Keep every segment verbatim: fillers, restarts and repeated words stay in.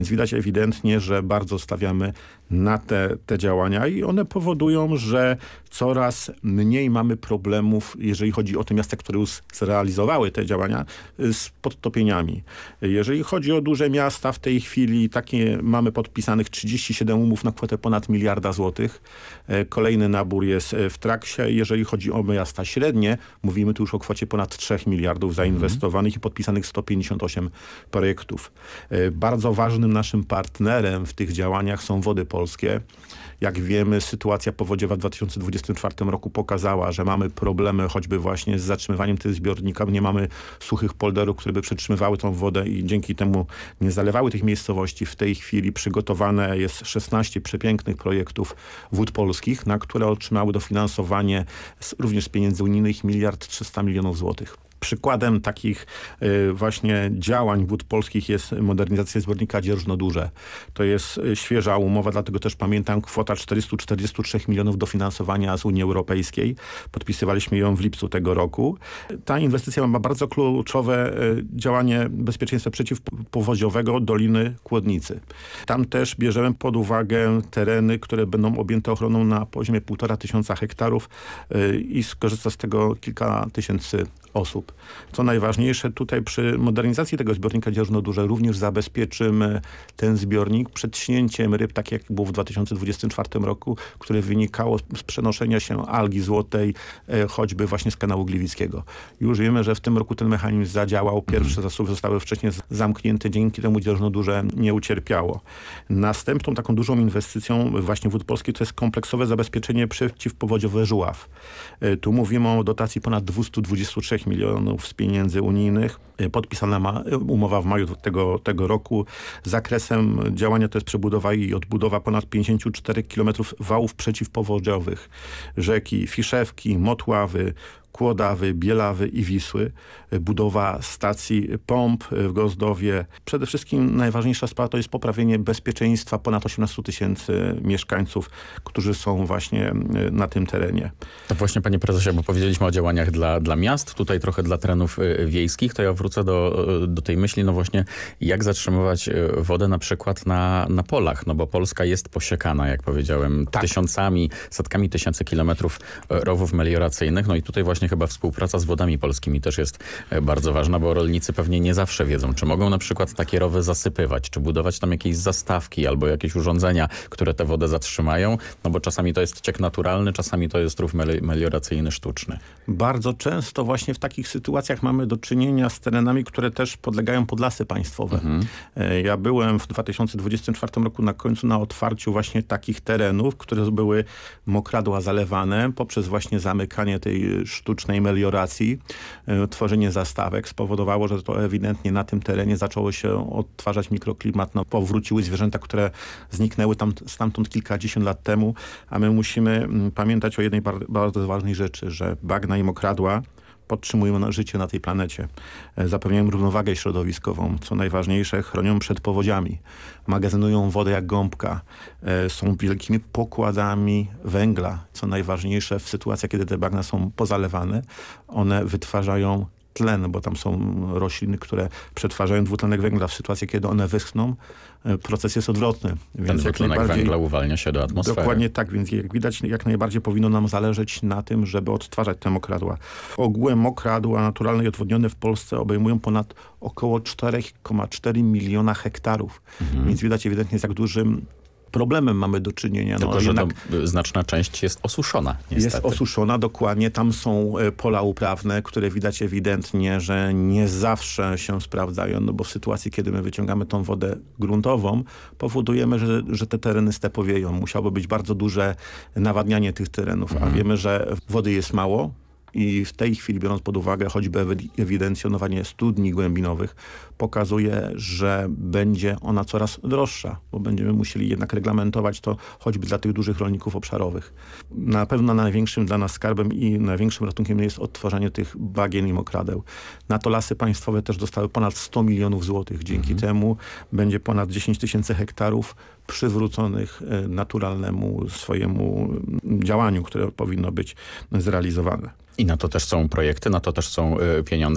Więc widać ewidentnie, że bardzo stawiamy na te, te działania i one powodują, że coraz mniej mamy problemów, jeżeli chodzi o te miasta, które już zrealizowały te działania, z podtopieniami. Jeżeli chodzi o duże miasta, w tej chwili takie mamy podpisanych trzydzieści siedem umów na kwotę ponad miliarda złotych. Kolejny nabór jest w trakcie. Jeżeli chodzi o miasta średnie, mówimy tu już o kwocie ponad trzech miliardów zainwestowanych mm. i podpisanych sto pięćdziesiąt osiem projektów. Bardzo ważnym naszym partnerem w tych działaniach są Wody Polskie. Jak wiemy, sytuacja powodziowa w dwa tysiące dwudziestym czwartym roku pokazała, że mamy problemy choćby właśnie z zatrzymywaniem tych zbiornika. Nie mamy suchych polderów, które by przetrzymywały tą wodę i dzięki temu nie zalewały tych miejscowości. W tej chwili przygotowane jest szesnaście przepięknych projektów Wód Polskich, na które otrzymały dofinansowanie z, również z pieniędzy unijnych miliard trzysta milionów złotych. Przykładem takich y, właśnie działań Wód Polskich jest modernizacja zbiornika Dzierżno-Duże. To jest świeża umowa, dlatego też pamiętam kwota czterysta czterdzieści trzy milionów dofinansowania z Unii Europejskiej. Podpisywaliśmy ją w lipcu tego roku. Ta inwestycja ma bardzo kluczowe y, działanie bezpieczeństwa przeciwpowodziowego Doliny Kłodnicy. Tam też bierzemy pod uwagę tereny, które będą objęte ochroną na poziomie półtora tysiąca hektarów y, i skorzysta z tego kilka tysięcy osób. Co najważniejsze, tutaj przy modernizacji tego zbiornika Dzierżno-Duże również zabezpieczymy ten zbiornik przed śnięciem ryb, tak jak było w dwa tysiące dwudziestym czwartym roku, które wynikało z przenoszenia się algi złotej, e, choćby właśnie z kanału Gliwickiego. Już wiemy, że w tym roku ten mechanizm zadziałał. Pierwsze mm. zasoby zostały wcześniej zamknięte, dzięki temu Dzierżno-Duże nie ucierpiało. Następną taką dużą inwestycją właśnie Wód Polskich to jest kompleksowe zabezpieczenie przeciwpowodziowe Żuław. E, tu mówimy o dotacji ponad dwieście dwadzieścia trzy milionów z pieniędzy unijnych. Podpisana ma umowa w maju tego, tego roku. Zakresem działania to jest przebudowa i odbudowa ponad pięćdziesiąt cztery kilometrów wałów przeciwpowodziowych. Rzeki Fiszewki, Motławy, Kłodawy, Bielawy i Wisły. Budowa stacji pomp w Gozdowie. Przede wszystkim najważniejsza sprawa to jest poprawienie bezpieczeństwa ponad osiemnastu tysięcy mieszkańców, którzy są właśnie na tym terenie. To właśnie, panie prezesie, bo powiedzieliśmy o działaniach dla, dla miast, tutaj trochę dla terenów wiejskich, to ja wrócę do, do tej myśli, no właśnie, jak zatrzymywać wodę na przykład na, na polach, no bo Polska jest posiekana, jak powiedziałem, tak. tysiącami, setkami tysięcy kilometrów rowów melioracyjnych, no i tutaj właśnie chyba współpraca z Wodami Polskimi też jest bardzo ważna, bo rolnicy pewnie nie zawsze wiedzą, czy mogą na przykład takie rowy zasypywać, czy budować tam jakieś zastawki albo jakieś urządzenia, które tę wodę zatrzymają, no bo czasami to jest ciek naturalny, czasami to jest rów melioracyjny sztuczny. Bardzo często właśnie w takich sytuacjach mamy do czynienia z terenami, które też podlegają pod lasy państwowe. Mhm. Ja byłem w dwa tysiące dwudziestym czwartym roku na końcu na otwarciu właśnie takich terenów, które były mokradła zalewane poprzez właśnie zamykanie tej sztucznej melioracji, tworzenie zastawek spowodowało, że to ewidentnie na tym terenie zaczęło się odtwarzać mikroklimat. No, powróciły zwierzęta, które zniknęły tam, stamtąd kilkadziesiąt lat temu, a my musimy pamiętać o jednej bardzo, bardzo ważnej rzeczy, że bagna i mokradła podtrzymują życie na tej planecie. Zapewniają równowagę środowiskową. Co najważniejsze, chronią przed powodziami. Magazynują wodę jak gąbka. Są wielkimi pokładami węgla. Co najważniejsze, w sytuacjach, kiedy te bagna są pozalewane, one wytwarzają tlen, bo tam są rośliny, które przetwarzają dwutlenek węgla. W sytuacji, kiedy one wyschną, proces jest odwrotny. Więc ten dwutlenek węgla uwalnia się do atmosfery. Dokładnie tak, więc jak widać, jak najbardziej powinno nam zależeć na tym, żeby odtwarzać te mokradła. Ogółem mokradła naturalne i odwodnione w Polsce obejmują ponad około cztery przecinek cztery miliona hektarów. Mhm. Więc widać ewidentnie, z jak dużym problemem mamy do czynienia. Tylko, no, że jednak to znaczna część jest osuszona. Niestety. Jest osuszona, dokładnie. Tam są pola uprawne, które widać ewidentnie, że nie zawsze się sprawdzają, no bo w sytuacji, kiedy my wyciągamy tą wodę gruntową, powodujemy, że, że te tereny stepowieją. Musiałoby być bardzo duże nawadnianie tych terenów, mhm. a wiemy, że wody jest mało. I w tej chwili, biorąc pod uwagę choćby ewidencjonowanie studni głębinowych, pokazuje, że będzie ona coraz droższa, bo będziemy musieli jednak reglamentować to choćby dla tych dużych rolników obszarowych. Na pewno największym dla nas skarbem i największym ratunkiem jest odtwarzanie tych bagien i mokradeł. Na to Lasy Państwowe też dostały ponad sto milionów złotych. Dzięki mhm. temu będzie ponad dziesięć tysięcy hektarów przywróconych naturalnemu swojemu działaniu, które powinno być zrealizowane. I na to też są projekty, na to też są y, pieniądze?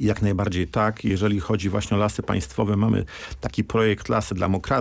Jak najbardziej tak. Jeżeli chodzi właśnie o lasy państwowe, mamy taki projekt Lasy dla Mokradła,